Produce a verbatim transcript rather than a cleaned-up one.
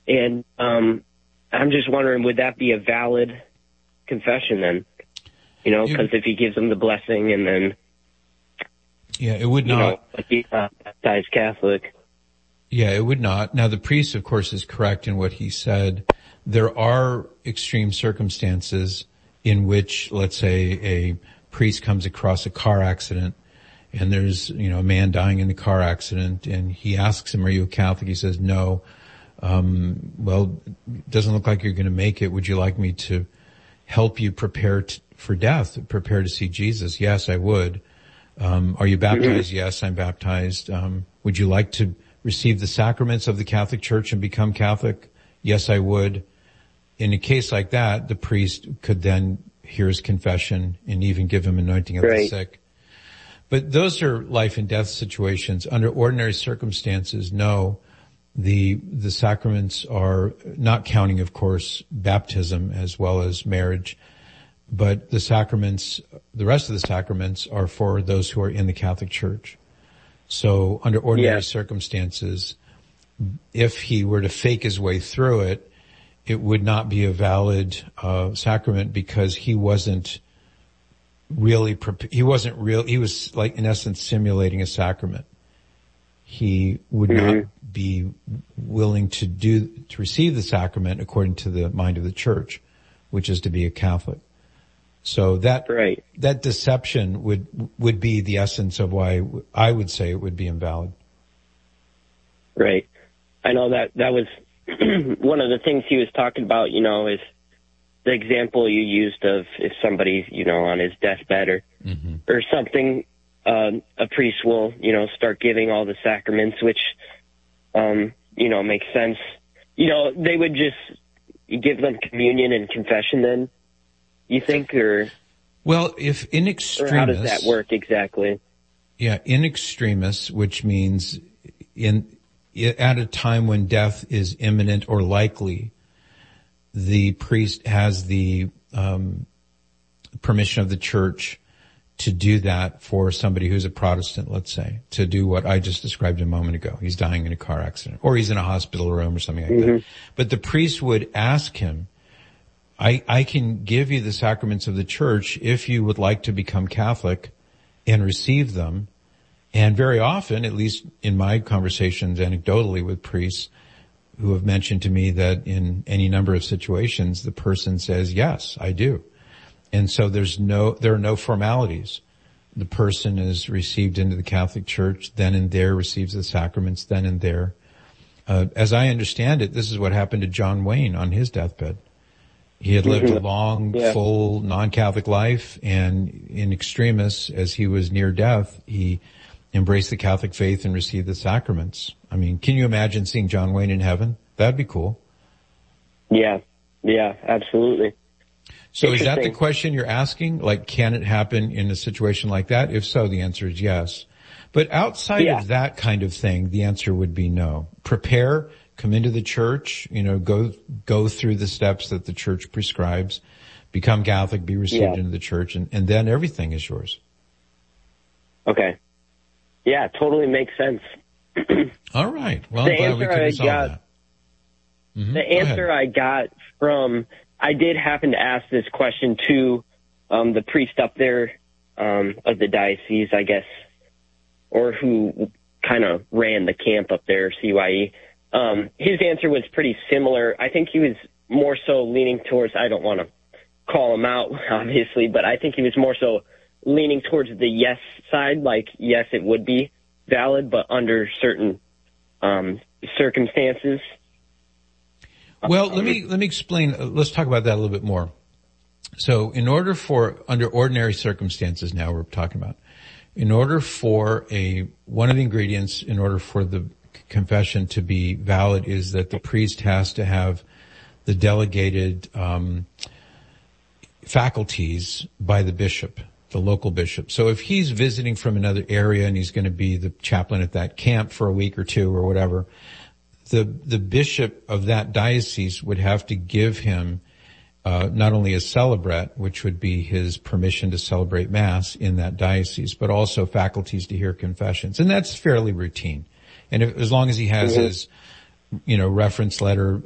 And um, I'm just wondering, would that be a valid confession then? You know, because if he gives them the blessing and then... Yeah, it would not. Know, like he's not baptized Catholic. Yeah, it would not. Now, the priest, of course, is correct in what he said. There are extreme circumstances in which, let's say, a priest comes across a car accident and there's, you know, a man dying in the car accident and he asks him, are you a Catholic? He says, no. Um, well, it doesn't look like you're going to make it. Would you like me to help you prepare t- for death, prepare to see Jesus? Yes, I would. Um, are you baptized? Mm-hmm. Yes, I'm baptized. Um, would you like to receive the sacraments of the Catholic Church and become Catholic? Yes, I would. In a case like that, the priest could then hear his confession and even give him anointing of right. the sick. But those are life and death situations. Under ordinary circumstances, no. The, the sacraments are not counting, of course, baptism as well as marriage. But the sacraments, the rest of the sacraments are for those who are in the Catholic Church. So under ordinary yeah. circumstances, if he were to fake his way through it, it would not be a valid uh sacrament because he wasn't really, pre- he wasn't real, he was like in essence simulating a sacrament. He would mm-hmm. not be willing to do, to receive the sacrament according to the mind of the Church, which is to be a Catholic. So that, right. that deception would, would be the essence of why I would say it would be invalid. Right. I know that, that was one of the things he was talking about, you know, is the example you used of if somebody's, you know, on his deathbed or, mm-hmm. or something, um, a priest will, you know, start giving all the sacraments, which, um, you know, makes sense. You know, they would just give them communion and confession then, you think, or? Well, if in extremis. Or how does that work exactly? Yeah, in extremis, which means in, at a time when death is imminent or likely, the priest has the um, permission of the Church to do that for somebody who's a Protestant, let's say, to do what I just described a moment ago. He's dying in a car accident, or he's in a hospital room or something like mm-hmm. that. But the priest would ask him, I, I can give you the sacraments of the Church if you would like to become Catholic and receive them. And very often, at least in my conversations anecdotally with priests who have mentioned to me that in any number of situations, the person says, yes, I do. And so there's no, there are no formalities. The person is received into the Catholic Church, then and there receives the sacraments, then and there. Uh, as I understand it, this is what happened to John Wayne on his deathbed. He had lived a long, yeah. full, non-Catholic life, and in extremis, as he was near death, he embraced the Catholic faith and received the sacraments. I mean, can you imagine seeing John Wayne in heaven? That'd be cool. Yeah, yeah, absolutely. So is that the question you're asking? Like, can it happen in a situation like that? If so, the answer is yes. But outside yeah. of that kind of thing, the answer would be no. Prepare, come into the Church, you know, go, go through the steps that the Church prescribes, become Catholic, be received yeah. into the Church, and, and then everything is yours. Okay. Yeah, totally makes sense. All right. Well, I'm the glad we could I resolve got, that. Mm-hmm. The answer I got from, I did happen to ask this question to um, the priest up there um, of the diocese, I guess, or who kind of ran the camp up there, C Y E. Um, his answer was pretty similar. I think he was more so leaning towards, I don't want to call him out, obviously, but I think he was more so leaning towards the yes side, like, yes, it would be valid, but under certain um, circumstances. Well, let me, let me explain. Uh, let's talk about that a little bit more. So in order for, under ordinary circumstances now we're talking about, in order for a, one of the ingredients in order for the confession to be valid is that the priest has to have the delegated um, faculties by the bishop, the local bishop. So if he's visiting from another area and he's going to be the chaplain at that camp for a week or two or whatever, the the bishop of that diocese would have to give him uh not only a celebrate, which would be his permission to celebrate Mass in that diocese, but also faculties to hear confessions. And that's fairly routine. And if, as long as he has mm-hmm. his, you know, reference letter